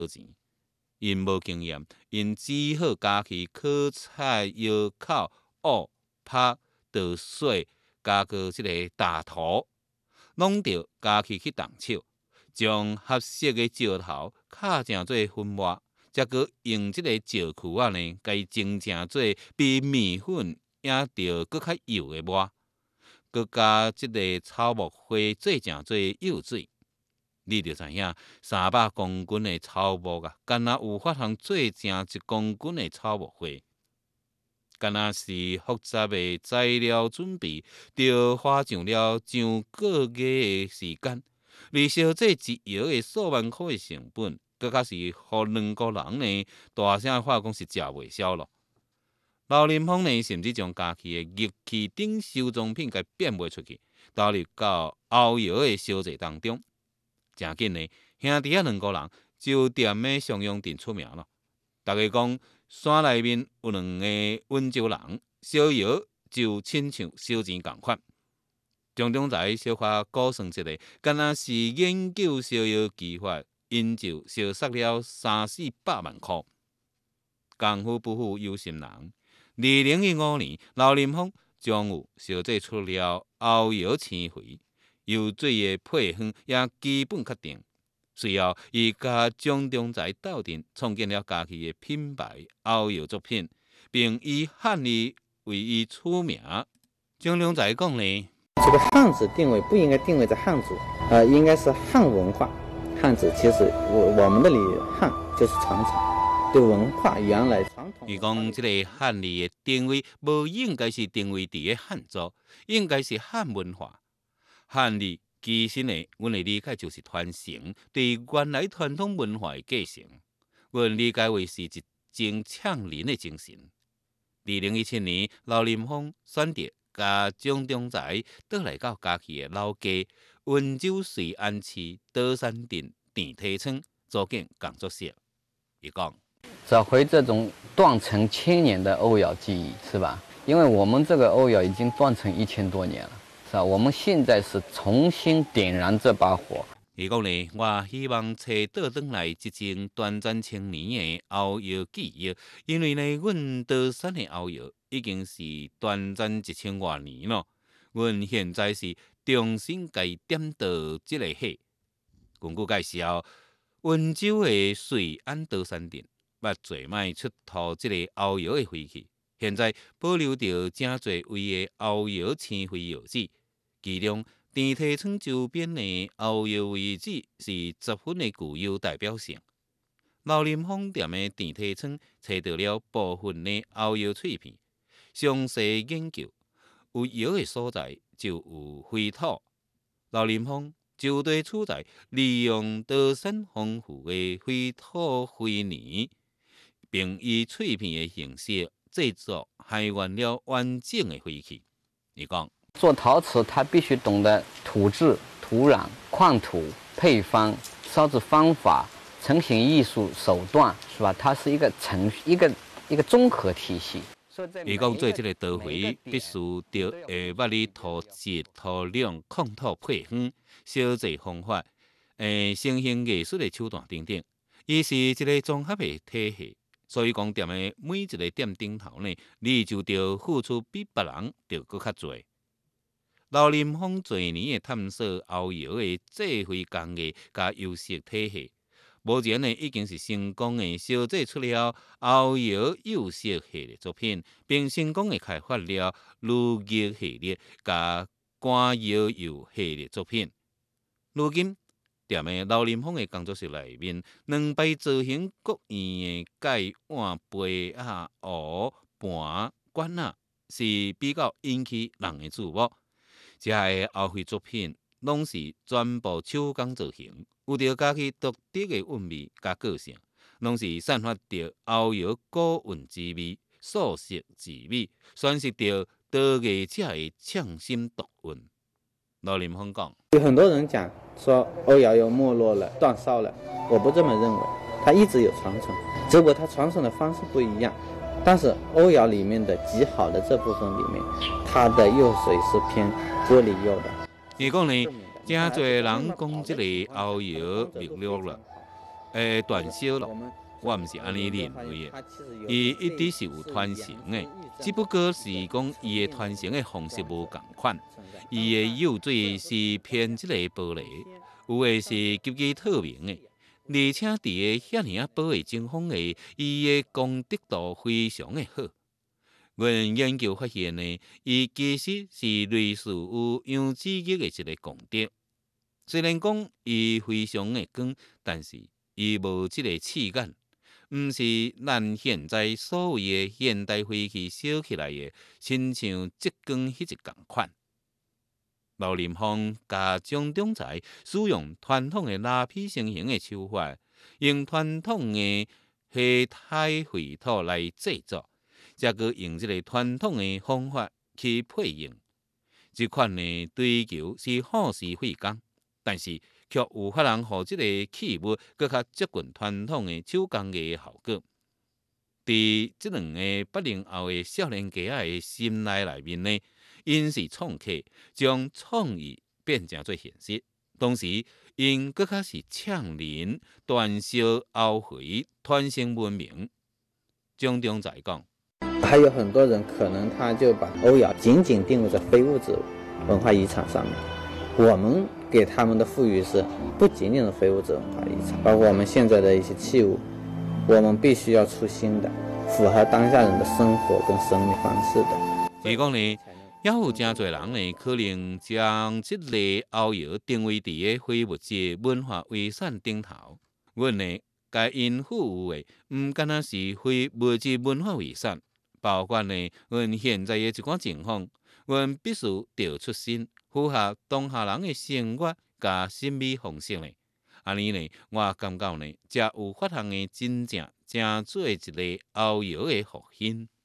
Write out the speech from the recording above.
钱。因无经验，因只好加去烤菜、药烤、沤、拍、倒水，加个即个大涂，拢着加去动手，将合适的石头敲成做粉末，再搁用即个石箍仔呢，甲伊蒸成做比面粉也着搁较幼的沫，搁加即个草木花做成做幼水。你着知影，300公斤的草木啊，敢若有法通做成1公斤的草木花。敢若是复杂的材料准备，就花上了上个月的时间，而烧这一窑的数万块的成本，搁较是互两个人呢大声话讲是食袂消咯。刘林峰呢，甚至将家己的玉器等收藏品给变卖出去，投入到后窑的烧制当中。真紧呢，兄弟两个人就店的商用店出名了。大家讲山内面有2个温州人，烧窑就亲像烧钱共款。张忠才小可估算一下，敢若是研究烧窑技法，因就烧杀了300-400万块。功夫不负有心人，2015年，刘林峰终于烧制出了后窑青灰。油水的配方也基本确定，随后伊甲张忠才斗阵，创建了家己的品牌后窑作品，并以汉字为伊出名。张忠才讲呢， 这个汉字定位不应该定位在汉族，应该是汉文化。汉字其实我们那里汉就是传承，对文化原来传统。 伊讲这个汉字的定位，无应该是定位伫个汉族，应该是汉文化。汉字其实呢，阮的理解就是传承对原来传统文化的继承。阮理解为是一种呛人的精神。2017年，刘林峰选择甲张忠才倒来到家己的老家温州瑞安市德山镇电梯村组建工作室。伊讲， 找回这种断层1000年的欧窑技艺，是吧？因为我们这个欧窑已经断层1000多年了。是吧？我们现在是重新点燃这把火。 伊讲呢，我希望找倒转来这种短暂1000年的后窑技艺，因为呢，阮德山的后窑已经是短暂1000多年了。阮现在是重新改点到这个火。根据介绍，温州的瑞安德山镇捌做卖出土这个后窑的灰器，现在保留着真侪位的后窑青灰窑址。其中，电梯村周边的后窑遗址是10分的具有代表性。刘林峰店的电梯村找到了部分的后窑碎片，详细研究，有窑的所在就有灰土。刘林峰就地取材，利用德山丰富的灰土灰泥，并以碎片的形式制作还原了完整的灰器。伊讲。 做陶瓷，它必须懂得土质、土壤、矿土、配方、烧制方法、成型艺术手段，是吧？它是一个综合体系。 伊讲做这个陶灰，必须着会捌哩土质、土量、控土配方、烧制方法、成型艺术的手段等等。伊是一个综合的体系，所以讲店的每一个店顶头呢，你就着付出比别人着搁较多。刘林峰多年的探索后窑的制灰工艺甲优势体系，目前呢已经是成功的烧制出了后窑釉色系列作品，并成功的开发了如玉系列甲官窑釉系列作品。如今，店的刘林峰的工作室内面，2排造型各异的盖碗、杯啊、壶、盘、管啊，是比较引起人的注目。这些后绘作品拢是全部手工造型，有着家己独特的韵味甲个性，拢是散发着后窑古韵之味、素色之美，诠释着陶艺者的匠心独运。刘林峰讲： 有很多人讲说欧窑又没落了、断烧了，我不这么认为，它一直有传承，只不过它传承的方式不一样。但是欧窑里面的极好的这部分里面，它的釉水是偏玻璃釉的。 伊讲呢，真侪人讲这个后窑没落了， 传销咯，我毋是安尼认为的。伊一直是有传承的，只不过是讲伊的传承的方式无共款。伊的釉水是偏即个玻璃，有的是极其透明的，而且伫个遐尔保卫情况下，伊的功德度非常的好。阮研究发现呢，伊其实是类似有杨子叶的一个功德。虽然讲伊非常的光，但是伊无即个刺眼，毋是咱现在所谓的现代飞机烧起来的，亲像浙光迄一共款。刘林峰甲张忠才使用传统的蜡坯成型的手法，用传统的黑胎废土来制作，再搁用这个传统的方法去配用。这款的追求是耗时费工，但是却有法人互这个器物更较接近传统的手工艺的效果。伫这两个80后的少年家仔的心内面呢，因是创客，将创意变成做现实，同时因更较是呛人传销后回传承文明。张忠才讲， 还有很多人可能他就把欧窑仅仅定位在非物质文化遗产上面，我们给他们的赋予是不仅仅是非物质文化遗产，包括我们现在的一些器物，我们必须要出新的，符合当下人的生活跟生命方式的。 所以讲呢，也有真侪人呢，可能将这类欧窑定位伫个非物质文化遗产顶头。阮呢，该因赋予的，毋敢若是非物质文化遗产，包括呢，阮现在的一寡情况，阮必须调出新，符合当下人的生活甲审美方式呢。安尼呢，我感觉呢，才有法通的真正做一个欧窑的复兴。